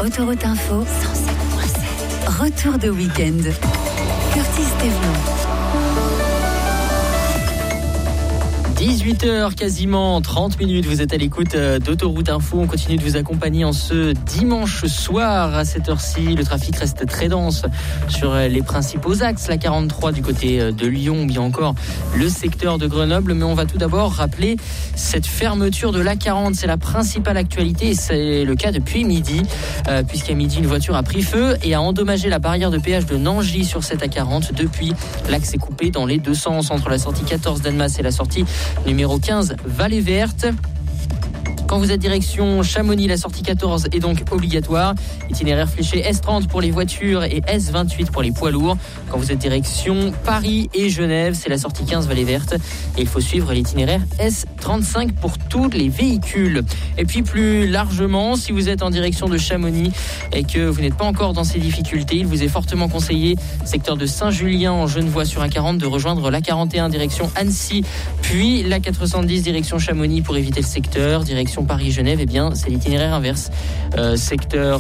Autoroute Info 107.7. Retour de week-end. Curtis Thévenot. 18h quasiment, 30 minutes, vous êtes à l'écoute d'Autoroute Info. On continue de vous accompagner en ce dimanche soir à cette heure-ci. Le trafic reste très dense sur les principaux axes, la 43 du côté de Lyon ou bien encore le secteur de Grenoble. Mais on va tout d'abord rappeler cette fermeture de l'A40. C'est la principale actualité et c'est le cas depuis midi, puisqu'à midi une voiture a pris feu et a endommagé la barrière de péage de Nangy sur cette A40. Depuis, l'axe est coupé dans les deux sens entre la sortie 14 d'Annemasse et la sortie numéro 15, Vallée Verte. Quand vous êtes direction Chamonix, la sortie 14 est donc obligatoire. Itinéraire fléché S30 pour les voitures et S28 pour les poids lourds. Quand vous êtes direction Paris et Genève, c'est la sortie 15 Vallée Verte. Et il faut suivre l'itinéraire S35 pour tous les véhicules. Et puis plus largement, si vous êtes en direction de Chamonix et que vous n'êtes pas encore dans ces difficultés, il vous est fortement conseillé, secteur de Saint-Julien en Genevois sur A40, de rejoindre l'A41 direction Annecy, puis l'A410 direction Chamonix pour éviter le secteur. Direction Paris-Genève, eh bien, c'est l'itinéraire inverse. Secteur